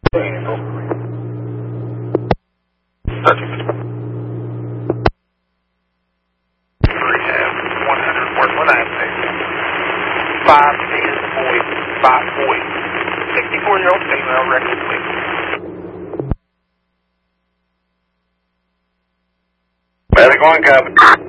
Rehab, 100, where's my name? 510 boy, 5 boy, 64-year-old female, record please. Medic 1 copy.